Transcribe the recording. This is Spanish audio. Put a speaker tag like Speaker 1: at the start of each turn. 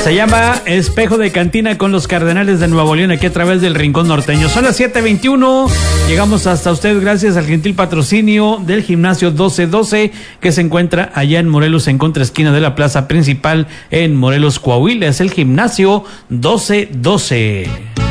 Speaker 1: Se llama Espejo de Cantina con los Cardenales de Nuevo León, aquí a través del Rincón Norteño. Son las 7:21. Llegamos hasta usted gracias al gentil patrocinio del Gimnasio 1212, que se encuentra allá en Morelos, en contraesquina de la plaza principal en Morelos, Coahuila. Es el Gimnasio 1212.